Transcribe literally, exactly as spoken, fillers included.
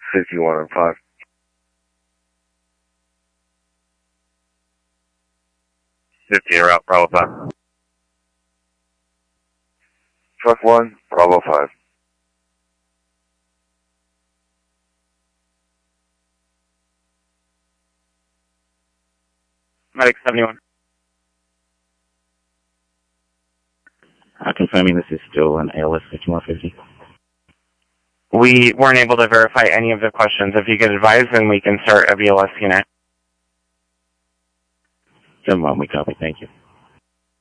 fifty-one and five. fifteen route, Bravo five. Truck one, Bravo five. Medic seventy-one. Uh, confirming this is still an A L S fifty-one fifty. We weren't able to verify any of the questions. If you could advise, then we can start a B L S unit. seven one, we copy. Thank you.